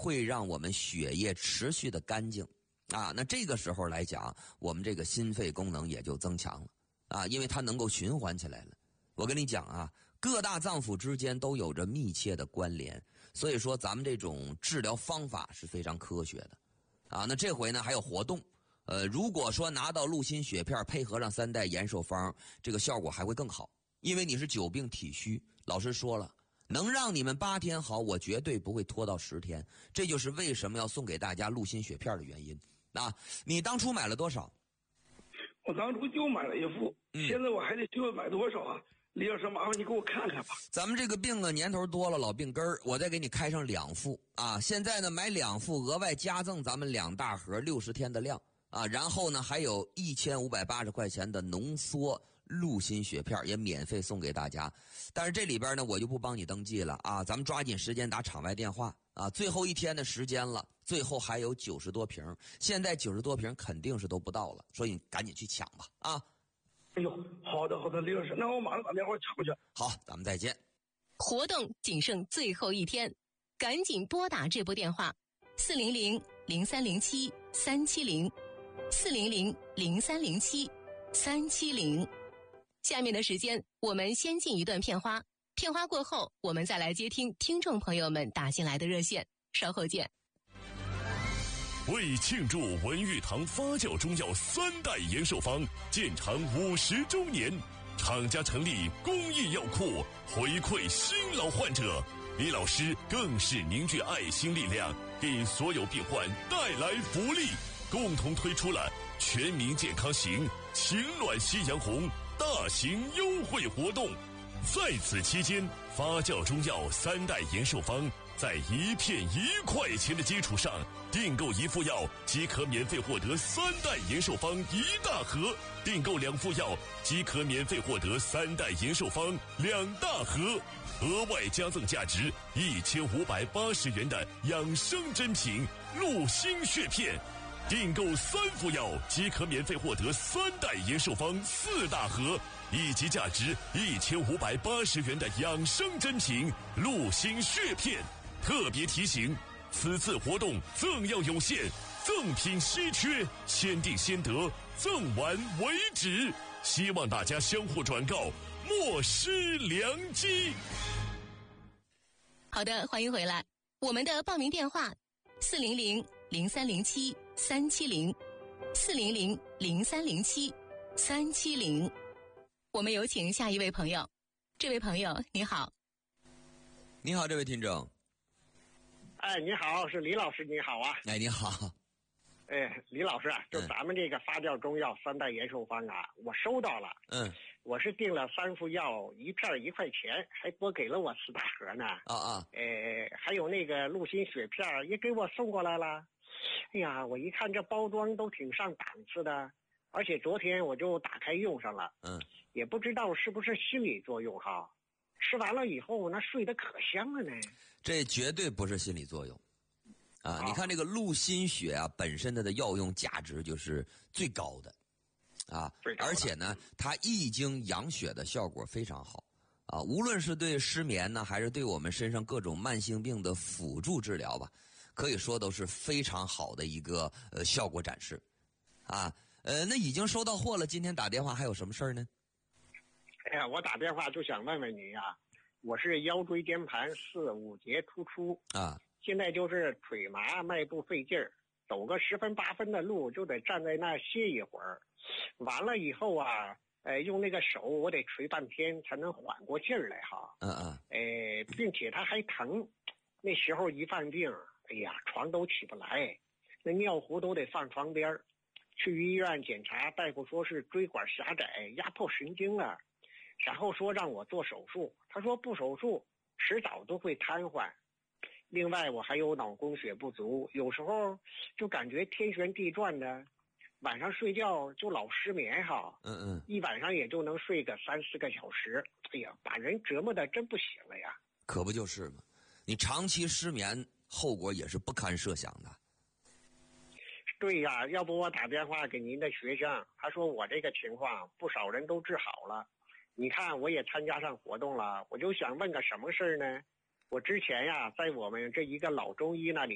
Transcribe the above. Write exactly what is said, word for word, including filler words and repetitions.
会让我们血液持续的干净啊。那这个时候来讲，我们这个心肺功能也就增强了啊，因为它能够循环起来了。我跟你讲啊，各大脏腑之间都有着密切的关联，所以说咱们这种治疗方法是非常科学的啊。那这回呢还有活动，呃，如果说拿到鹿心血片配合上三代延寿方，这个效果还会更好，因为你是久病体虚。老师说了，能让你们八天好，我绝对不会拖到十天，这就是为什么要送给大家鹿心血片的原因啊。你当初买了多少？ 我当初就买了一副，嗯、现在我还得就买多少啊？李老师，麻烦你给我看看吧。 咱们这个病啊，年头多了，老病根儿，我再给你开上两副啊。现在呢，买两副，额外加赠咱们两大盒六十天的量啊。然后呢，还有一千五百八十块钱的浓缩鹿心血片也免费送给大家。但是这里边呢，我就不帮你登记了啊。咱们抓紧时间打场外电话啊，最后一天的时间了，最后还有九十多瓶，现在九十多瓶肯定是都不到了，所以你赶紧去抢吧啊。 哎呦，好的好的，李老师，那我马上打电话抢去。 好，咱们再见。 活动仅剩最后一天，赶紧拨打这部电话：四零零零三零七三七零，四零零零三零七三七零。下面的时间，我们先进一段片花，片花过后，我们再来接听听众朋友们打进来的热线。稍后见。 为庆祝文玉堂发酵中药三代延寿方建厂五十周年，厂家成立公益药库，回馈新老患者。李老师更是凝聚爱心力量，给所有病患带来福利，共同推出了全民健康行、情暖夕阳红大型优惠活动。在此期间，发酵中药三代延寿方在一片一块钱的基础上，订购一副药即可免费获得三代延寿方一大盒，订购两副药即可免费获得三代延寿方两大盒，额外加赠价值一千五百八十元的养生珍品鹿心血片，订购三副药即可免费获得三代延寿方四大盒，以及价值一千五百八十元的养生珍品鹿心血片。特别提醒，此次活动赠药有限，赠品稀缺，先订先得，赠完为止，希望大家相互转告，莫失良机。 好的，欢迎回来。我们的报名电话：四零零零三零七三七零，四零零零三零七三七零。我们有请下一位朋友。这位朋友，你好。 你好，这位听众。 哎，你好，是李老师，你好啊。 哎，你好。 哎，李老师啊，就咱们这个发酵中药三代延寿方啊，嗯、我收到了。 嗯。 我是订了三副药，一片一块钱，还多给了我四大盒呢。 啊啊。 哎，还有那个鹿心血片也给我送过来了。哎呀，我一看这包装都挺上档次的，而且昨天我就打开用上了。 嗯。 也不知道是不是心理作用哈。吃完了以后，那睡得可香了呢。 这绝对不是心理作用，啊！你看这个鹿心血啊，本身它的药用价值就是最高的，啊，而且呢，它益精养血的效果非常好，啊，无论是对失眠呢，还是对我们身上各种慢性病的辅助治疗吧，可以说都是非常好的一个呃效果展示，啊，呃，那已经收到货了，今天打电话还有什么事儿呢？ 哎呀，我打电话就想问问你呀，我是腰椎间盘四五节突出啊， 现在就是腿麻，迈步费劲儿，走个十分八分的路就得站在那歇一会儿，完了以后啊，呃，用那个手我得捶半天才能缓过劲儿来哈。 嗯嗯。 呃，并且它还疼，那时候一犯病，哎呀，床都起不来，那尿壶都得放床边。去医院检查，大夫说是椎管狭窄，压迫神经了。然后说让我做手术，他说不手术迟早都会瘫痪。另外我还有脑供血不足，有时候就感觉天旋地转的，晚上睡觉就老失眠哈。 嗯嗯。 一晚上也就能睡个三四个小时，哎呀，把人折磨的真不行了呀。 可不就是吗？你长期失眠，后果也是不堪设想的。 对呀，要不我打电话给您的学生，他说我这个情况不少人都治好了。你看我也参加上活动了，我就想问个什么事儿呢？我之前呀，在我们这一个老中医那里